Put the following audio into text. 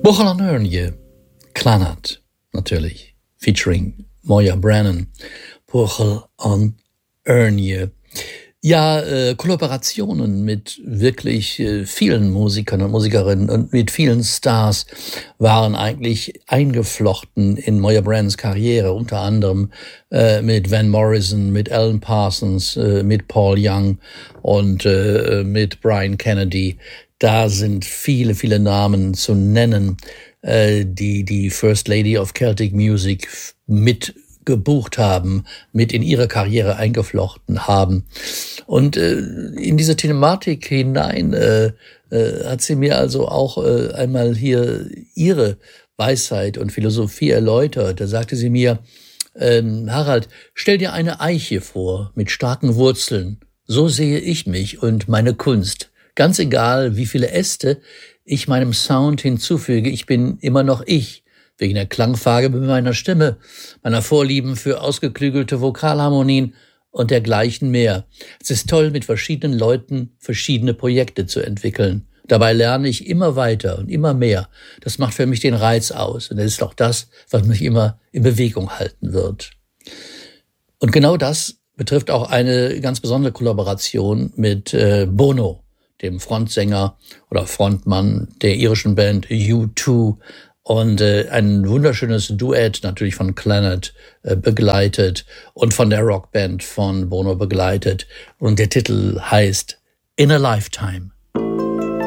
Buchel an Örnje, Clannad, natürlich, featuring Moya Brennan. Buchel an Örnje. Ja, Kollaborationen mit wirklich vielen Musikern und Musikerinnen und mit vielen Stars waren eigentlich eingeflochten in Moya Brannans Karriere, unter anderem mit Van Morrison, mit Alan Parsons, mit Paul Young und mit Brian Kennedy. Da sind viele, viele Namen zu nennen, die First Lady of Celtic Music mit gebucht haben, mit in ihre Karriere eingeflochten haben. Und in diese Thematik hinein hat sie mir also auch einmal hier ihre Weisheit und Philosophie erläutert. Da sagte sie mir, Harald, stell dir eine Eiche vor mit starken Wurzeln. So sehe ich mich und meine Kunst. Ganz egal, wie viele Äste ich meinem Sound hinzufüge, ich bin immer noch ich. Wegen der Klangfarbe meiner Stimme, meiner Vorlieben für ausgeklügelte Vokalharmonien und dergleichen mehr. Es ist toll, mit verschiedenen Leuten verschiedene Projekte zu entwickeln. Dabei lerne ich immer weiter und immer mehr. Das macht für mich den Reiz aus. Und das ist auch das, was mich immer in Bewegung halten wird. Und genau das betrifft auch eine ganz besondere Kollaboration mit Bono, dem Frontsänger oder Frontmann der irischen Band U2. Und ein wunderschönes Duett natürlich von Clannad begleitet und von der Rockband von Bono begleitet. Und der Titel heißt In a Lifetime.